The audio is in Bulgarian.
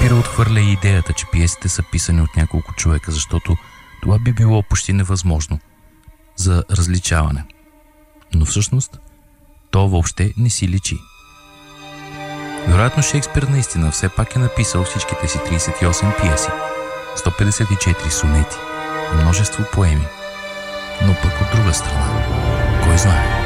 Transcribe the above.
Шекспир отхвърля и идеята, че пиесите са писани от няколко човека, защото това би било почти невъзможно за различаване. Но всъщност то въобще не си личи. Вероятно Шекспир наистина все пак е написал всичките си 38 пиеси, 154 сонети и множество поеми. Но пък от друга страна, кой знае?